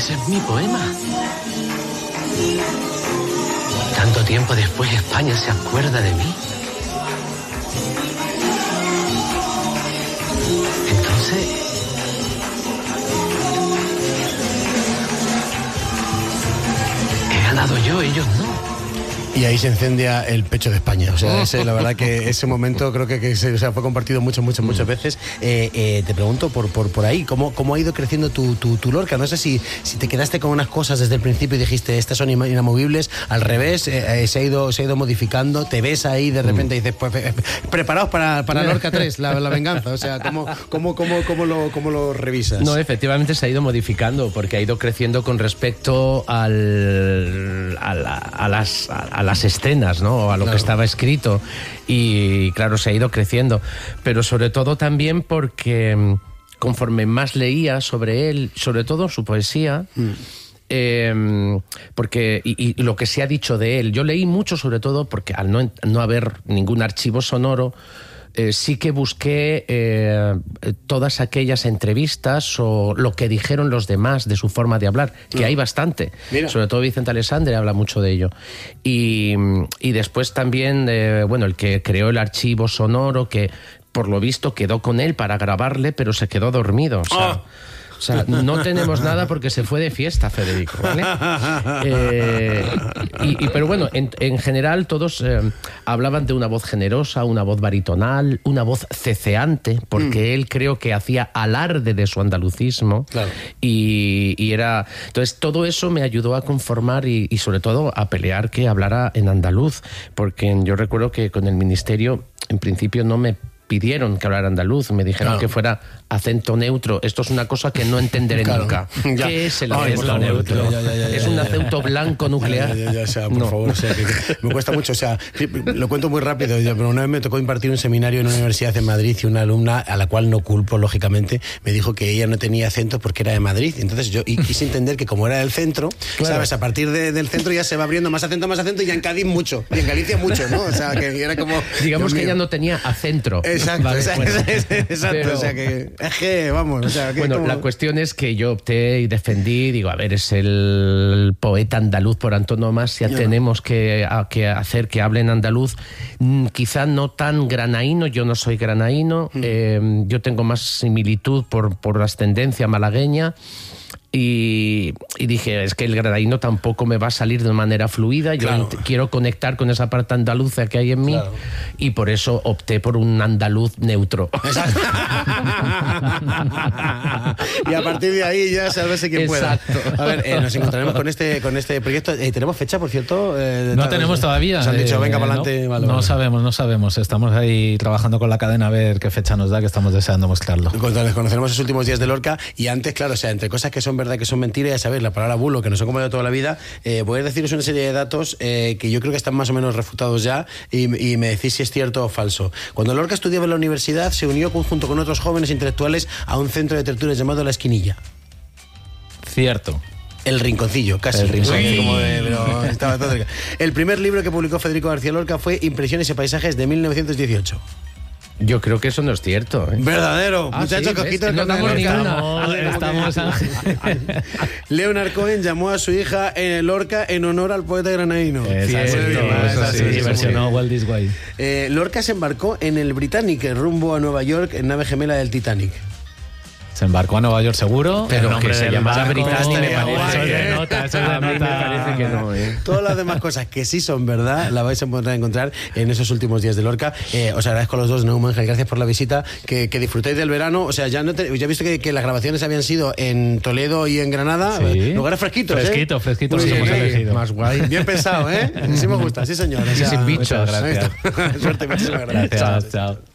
Ese es mi poema. Tanto tiempo después España se acuerda de mí. Entonces... he ganado yo, ellos no. Y ahí se incendia el pecho de España. O sea, la verdad que ese momento creo que fue compartido muchas veces. Te pregunto por ahí, ¿cómo ha ido creciendo tu Lorca? No sé si te quedaste con unas cosas desde el principio y dijiste, estas son inamovibles. Al revés, se ha ido modificando. Te ves ahí de repente y dices, pues preparaos para Lorca 3, la venganza. O sea, ¿cómo lo revisas? No, efectivamente se ha ido modificando porque ha ido creciendo con respecto a las escenas, ¿no? A lo que estaba escrito, y claro, se ha ido creciendo, pero sobre todo también porque conforme más leía sobre él, sobre todo su poesía, porque y lo que se ha dicho de él, yo leí mucho sobre todo porque al no haber ningún archivo sonoro, sí que busqué todas aquellas entrevistas o lo que dijeron los demás de su forma de hablar, que hay bastante. Mira. Sobre todo Vicente Alessandre habla mucho de ello. Y después también, el que creó el archivo sonoro, que por lo visto quedó con él para grabarle, pero se quedó dormido. O sea, no tenemos nada porque se fue de fiesta, Federico, ¿vale? Pero bueno, en general todos hablaban de una voz generosa, una voz baritonal, una voz ceceante, porque él creo que hacía alarde de su andalucismo. Claro. Y era... Entonces todo eso me ayudó a conformar y sobre todo a pelear que hablara en andaluz, porque yo recuerdo que con el ministerio en principio no me pidieron que hablara andaluz, me dijeron que fuera acento neutro. Esto es una cosa que no entenderé nunca. ¿Qué es el acento neutro? ¿Es un acento blanco nuclear? Por favor, o sea, que me cuesta mucho, o sea, lo cuento muy rápido, pero una vez me tocó impartir un seminario en una universidad en Madrid y una alumna, a la cual no culpo, lógicamente, me dijo que ella no tenía acento porque era de Madrid. Entonces yo quise entender que como era del centro, ¿sabes? A partir del centro ya se va abriendo más acento, y en Cádiz mucho, y en Galicia mucho, ¿no? O sea, que era como... Digamos que ella no tenía acento. Exacto, vale, exacto, pero, o sea que es que, vamos, o sea... Que bueno, la cuestión es que yo opté y defendí, digo, a ver, es el poeta andaluz por antonomasia, tenemos que hacer que hable en andaluz, quizá no tan granaíno, yo no soy granaíno, yo tengo más similitud por ascendencia malagueña, y dije, es que el granaíno tampoco me va a salir de manera fluida, yo quiero conectar con esa parte andaluza que hay en mí, y por eso opté por un andaluz neutro. Exacto. Y a partir de ahí ya sálvese quien pueda. A ver, nos encontraremos con este proyecto. ¿Tenemos fecha, por cierto? No tenemos todavía. Nos han dicho, venga para adelante. No sabemos. Estamos ahí trabajando con la cadena a ver qué fecha nos da, que estamos deseando mostrarlo. Les conoceremos los últimos días de Lorca, y antes, claro, o sea, entre cosas que son verdad, que son mentiras, ya sabéis, la palabra bulo, que no son como de toda la vida, voy a deciros una serie de datos que yo creo que están más o menos refutados ya, y me decís si es cierto o falso. Cuando Lorca estudiaba en la universidad, se unió junto con otros jóvenes intelectuales a un centro de tertulias llamado La Esquinilla. Cierto. El Rinconcillo, casi. El Rinconcillo. Pero estaba todo cerca. El primer libro que publicó Federico García Lorca fue Impresiones y paisajes, de 1918. Yo creo que eso no es cierto, ¿eh? Verdadero, muchachos, coquitos. No damos ninguna. Estamos Leonard Cohen llamó a su hija Lorca en honor al poeta granadino. Sí, versionó Walt This Way. Lorca se embarcó en el Britannic rumbo a Nueva York en nave gemela del Titanic. Se embarcó a Nueva York seguro, pero que se llamara Britannic me parece. Eso de nota. Me parece que no, ¿eh? Todas las demás cosas que sí son verdad la vais a poder encontrar en esos últimos días de Lorca. Os agradezco a los dos, Neumann, gracias por la visita, que disfrutéis del verano. O sea, ya he visto que las grabaciones habían sido en Toledo y en Granada, lugares fresquitos. Fresquitos los hemos elegido. Más guay. Bien pensado, ¿eh? Sí me gusta, sí señor. Sin bichos. Gracias. Suerte, muchísimas gracias. Chao.